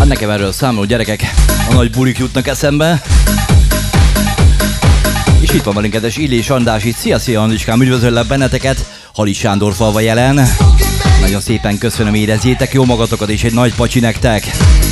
Hát nekem erről számoló gyerekek, a nagy bulik jutnak eszembe. És itt van velünk kedves Illés András itt. Szia Andriskám, üdvözöllek benneteket. Halis Sándor falva jelen. Nagyon szépen köszönöm, érezzétek jó magatokat, és egy nagy pacsi nektek.